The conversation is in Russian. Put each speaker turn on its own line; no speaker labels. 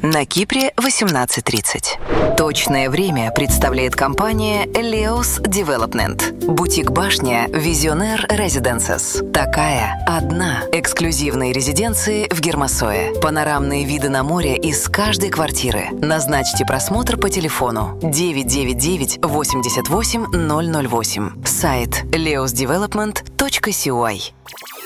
На Кипре 18:30. Точное время представляет компания Leos Development. Бутик-башня Visionaire Residences. Такая одна. Эксклюзивные резиденции в Гермосое. Панорамные виды на море из каждой квартиры. Назначьте просмотр по телефону 999 88 008. Сайт leosdevelopment.cy.